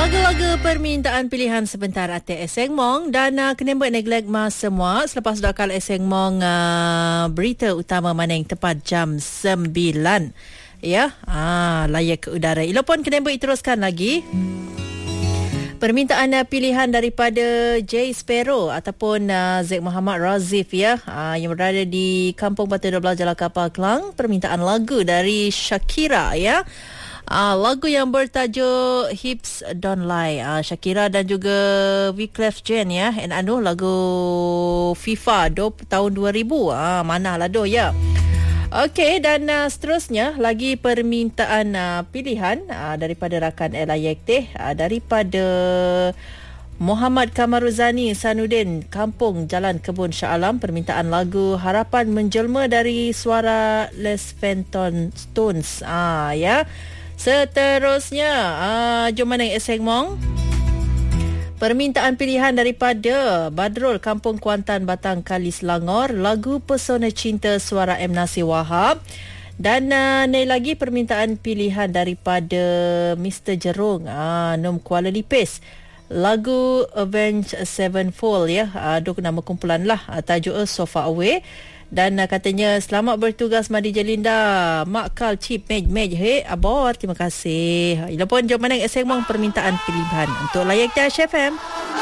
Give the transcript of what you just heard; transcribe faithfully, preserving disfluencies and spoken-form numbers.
Lagu-lagu permintaan pilihan sebentar Ate Eseng Mong dan uh, kenembek neglect mas semua selepas dakal Eseng Mong uh, berita utama mana yang tepat jam sembilan. Ya, ah, layak ke udara. Ilopon kenembek teruskan lagi. Permintaan uh, pilihan daripada Jay Sparrow ataupun uh, Zack Muhammad Razif ya, uh, yang berada di Kampung Batu dua belas Jalan Kapal Kelang. Permintaan lagu dari Shakira ya. Uh, lagu yang bertajuk Hips Don't Lie. Uh, Shakira dan juga Wyclef Jean ya. And anu lagu FIFA do, tahun dua ribu. Ah, uh, manalah do ya. Okey, dan uh, seterusnya lagi permintaan uh, pilihan uh, daripada rakan Ella Yekteh uh, daripada Muhammad Kamaruzani Sanudin, Kampung Jalan Kebun Shah Alam. Permintaan lagu Harapan Menjelma dari suara Les Fenton Stones. Ah ya. Seterusnya, uh, jom mana Eseng Mong. Permintaan pilihan daripada Badrul, Kampung Kuantan, Batang Kali Selangor, lagu Pesona Cinta suara M. Nasir Wahab. Dan uh, ni lagi permintaan pilihan daripada Mister Jerung, uh, Nom Kuala Lipis, lagu Avenged Sevenfold ya, uh, dua nama kumpulan lah, uh, tajuk So Far Away. Dan uh, katanya selamat bertugas Madi Jelinda, Mak Kal Cip Mej Mej he abor, terima kasih. Ila pun jom menang Eseng Mong permintaan pilihan untuk layak Dash F M.